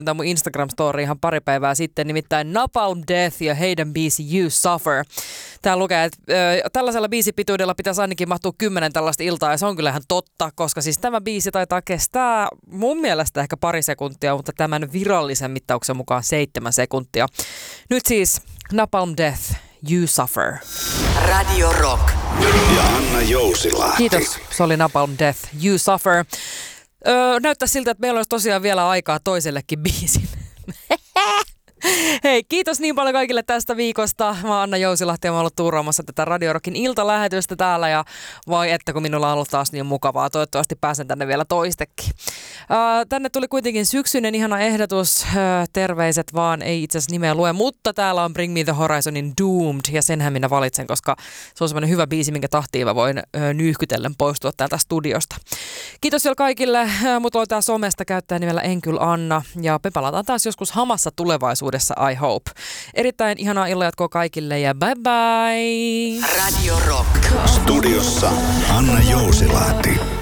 tämä mun Instagram-story ihan pari päivää sitten, nimittäin Napalm Death ja heidän biisi You Suffer. Tää lukee, että tällaisella biisipituudella pitäisi ainakin mahtua 10 tällaista iltaa, ja se on kyllä ihan totta, koska siis tämä biisi taitaa kestää mun mielestä ehkä pari sekuntia, mutta tämän virallisen mittauksen mukaan 7 sekuntia. Nyt siis Napalm Death, You Suffer. Radio Rock. Ja Anna Jousilahti. Kiitos, se oli Napalm Death, You Suffer. Näyttää siltä, että meillä olisi tosiaan vielä aikaa toisellekin biisin. Hei, kiitos niin paljon kaikille tästä viikosta. Mä oon Anna Jousilahti ja mä oon ollut tuuraamassa tätä Radio Rockin iltalähetystä täällä. Ja voi että kun minulla on ollut taas niin mukavaa. Toivottavasti pääsen tänne vielä toistekin. Tänne tuli kuitenkin syksyinen ihana ehdotus. Terveiset vaan, ei itse asiassa nimeä lue. Mutta täällä on Bring Me The Horizonin Doomed. Ja senhän minä valitsen, koska se on semmoinen hyvä biisi, minkä tahtiin mä voin nyyhkytellen poistua täältä studiosta. Kiitos vielä kaikille. Mut löytää somesta käyttäjänimellä Enkyl Anna. Ja me palataan taas joskus hamassa tulevaisuudessa. I hope. Erittäin ihanaa illanjatkoa kaikille ja bye bye! Radio Rock. Studiossa Anna Jousilahti.